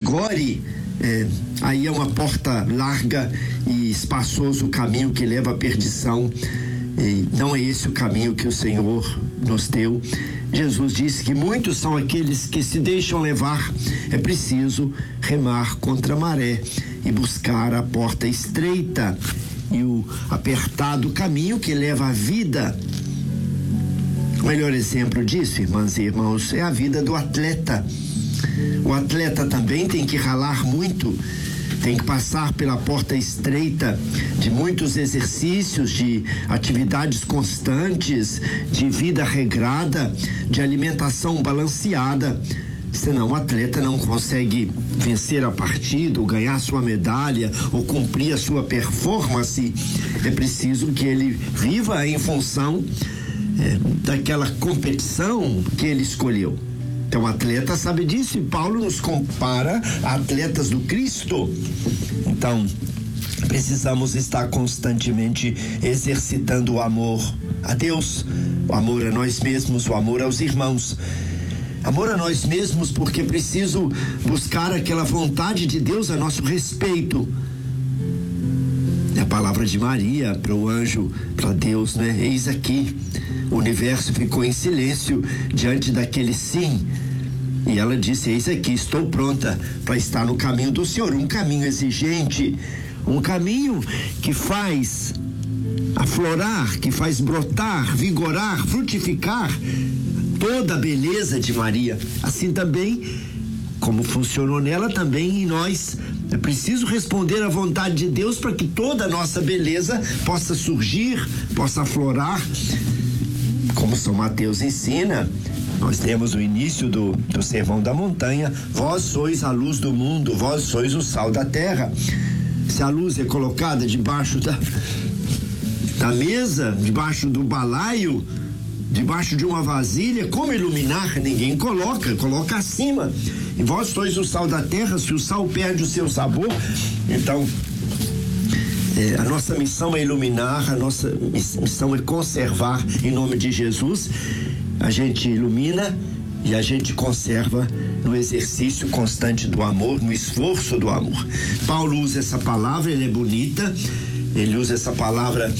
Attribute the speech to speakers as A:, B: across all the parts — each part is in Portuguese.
A: vigore, aí é uma porta larga e espaçoso o caminho que leva à perdição. E não é esse o caminho que o Senhor nos deu. Jesus disse que muitos são aqueles que se deixam levar. É preciso remar contra a maré e buscar a porta estreita e o apertado caminho que leva à vida. O melhor exemplo disso, irmãs e irmãos, é a vida do atleta. O atleta também tem que ralar muito, tem que passar pela porta estreita de muitos exercícios, de atividades constantes, de vida regrada, de alimentação balanceada. Senão o atleta não consegue vencer a partida, ou ganhar sua medalha, ou cumprir a sua performance. É preciso que ele viva em função daquela competição que ele escolheu. Então o atleta sabe disso, e Paulo nos compara a atletas do Cristo. Então precisamos estar constantemente exercitando o amor a Deus, o amor a nós mesmos, o amor aos irmãos. Amor a nós mesmos, porque preciso buscar aquela vontade de Deus a nosso respeito. É a palavra de Maria para o anjo, para Deus, né? Eis aqui. O universo ficou em silêncio diante daquele sim. E ela disse: eis aqui, estou pronta para estar no caminho do Senhor. Um caminho exigente, um caminho que faz aflorar, que faz brotar, vigorar, frutificar toda a beleza de Maria. Assim também, como funcionou nela, também em nós. É preciso responder à vontade de Deus para que toda a nossa beleza possa surgir, possa aflorar. Como São Mateus ensina, nós temos o início do Sermão da Montanha: vós sois a luz do mundo, vós sois o sal da terra. Se a luz é colocada debaixo da mesa, debaixo do balaio, debaixo de uma vasilha, como iluminar? Ninguém coloca acima. E vós sois o sal da terra. Se o sal perde o seu sabor, então a nossa missão é iluminar, a nossa missão é conservar. Em nome de Jesus, a gente ilumina e a gente conserva no exercício constante do amor, no esforço do amor. Paulo usa essa palavra, ele é bonita, ele usa essa palavra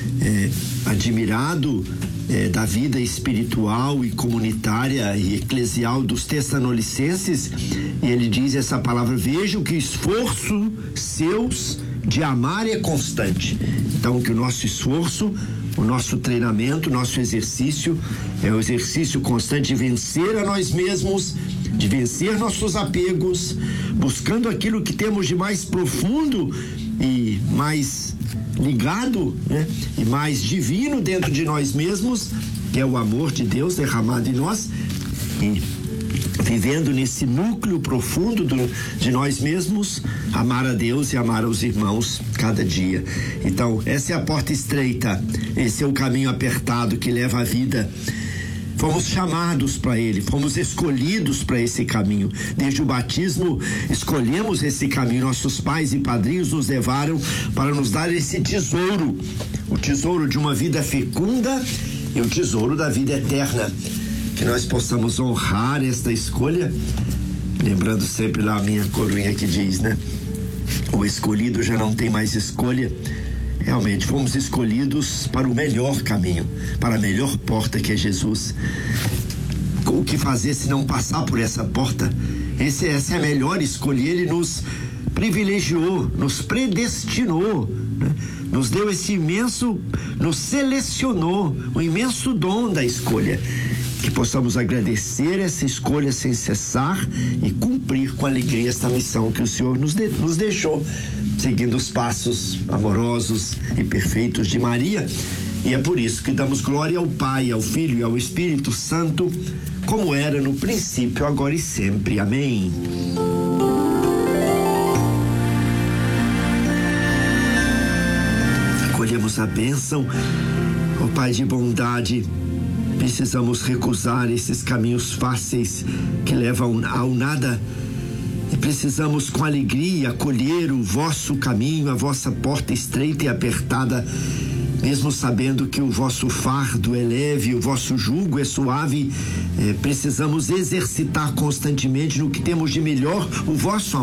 A: admirado da vida espiritual e comunitária e eclesial dos Tessalonicenses, e ele diz essa palavra: vejo que esforço seus de amar é constante. Então, que o nosso esforço, o nosso treinamento, o nosso exercício é o exercício constante de vencer a nós mesmos, de vencer nossos apegos, buscando aquilo que temos de mais profundo e mais ligado, né? E mais divino dentro de nós mesmos, que é o amor de Deus derramado em nós, e vivendo nesse núcleo profundo de nós mesmos, amar a Deus e amar aos irmãos cada dia. Então, essa é a porta estreita, esse é o caminho apertado que leva à vida. Fomos chamados para ele, fomos escolhidos para esse caminho. Desde o batismo, escolhemos esse caminho. Nossos pais e padrinhos nos levaram para nos dar esse tesouro, o tesouro de uma vida fecunda e o tesouro da vida eterna. Que nós possamos honrar esta escolha, lembrando sempre lá a minha coroinha que diz, né? O escolhido já não tem mais escolha. Realmente, fomos escolhidos para o melhor caminho, para a melhor porta, que é Jesus. O que fazer se não passar por essa porta? Essa é a melhor escolha. Ele nos privilegiou, nos predestinou, né? Nos deu esse imenso, nos selecionou, o imenso dom da escolha. Que possamos agradecer essa escolha sem cessar e cumprir com alegria esta missão que o Senhor nos deixou, seguindo os passos amorosos e perfeitos de Maria. E é por isso que damos glória ao Pai, ao Filho e ao Espírito Santo, como era no princípio, agora e sempre. Amém. Acolhemos a bênção, ó Pai de bondade. Precisamos recusar esses caminhos fáceis que levam ao nada, e precisamos com alegria acolher o vosso caminho, a vossa porta estreita e apertada, mesmo sabendo que o vosso fardo é leve, o vosso jugo é suave. Precisamos exercitar constantemente no que temos de melhor o vosso